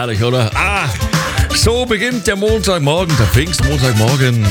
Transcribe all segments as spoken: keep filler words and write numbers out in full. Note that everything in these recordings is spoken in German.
Herrlich, oder? Ah, so beginnt der Montagmorgen, der Pfingstmontagmorgen.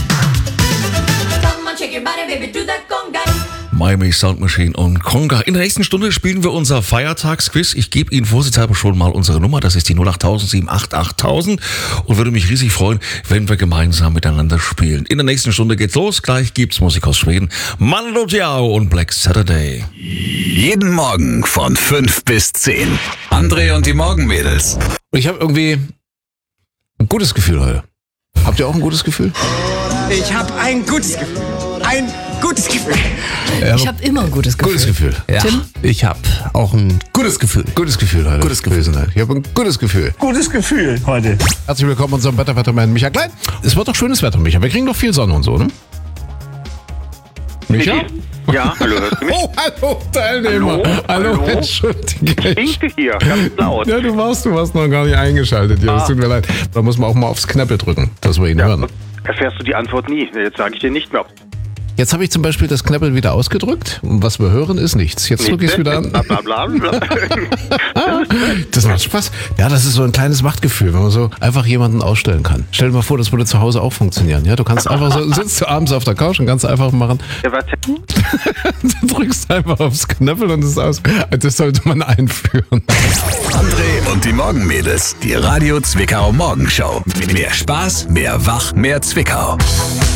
Miami Sound Machine und Conga. In der nächsten Stunde spielen wir unser Feiertagsquiz. Ich gebe Ihnen vorsichtshalber schon mal unsere Nummer. Das ist die null acht null sieben acht acht tausend. Und würde mich riesig freuen, wenn wir gemeinsam miteinander spielen. In der nächsten Stunde geht's los. Gleich gibt's Musik aus Schweden. Mando Diao und Black Saturday. Jeden Morgen von fünf bis zehn. André und die Morgenmädels. Ich habe irgendwie ein gutes Gefühl heute. Habt ihr auch ein gutes Gefühl? Ich habe ein gutes Gefühl. Ein gutes Gefühl. Ich habe immer ein gutes Gefühl. Gutes Gefühl. Ja. Tim? Ich habe auch ein gutes Gefühl. Gutes Gefühl heute. Gutes Gefühl. Ich habe ein gutes Gefühl. Gutes Gefühl heute. Herzlich willkommen unserem Wetterwettermann Micha Klein. Es wird doch schönes Wetter, Micha. Wir kriegen doch viel Sonne und so, ne? Micha? Ja, hallo, hörst du mich? Oh, hallo, Teilnehmer. Hallo, hallo, hallo. entschuldige. Ich winke hier, ganz laut. Ja, du warst, du warst noch gar nicht eingeschaltet. Ja, Ah. das tut mir leid. Da muss man auch mal aufs Knöppel drücken, dass wir ihn hören. Erfährst du die Antwort nie. Jetzt sage ich dir nicht mehr. Jetzt habe ich zum Beispiel das Knöppel wieder ausgedrückt und was wir hören ist nichts. Jetzt drücke ich es wieder an. Bla, bla, bla, bla. Das macht Spaß. Ja, das ist so ein kleines Machtgefühl, wenn man so einfach jemanden ausstellen kann. Stell dir mal vor, das würde zu Hause auch funktionieren. Ja, du kannst einfach so, sitzt du abends auf der Couch und kannst einfach machen, Ja, warte. du drückst einfach aufs Knöppel und es ist aus. Das sollte man einführen. André und die Morgenmädels. Die Radio Zwickau Morgenshow. Mehr Spaß, mehr Wach, mehr Zwickau.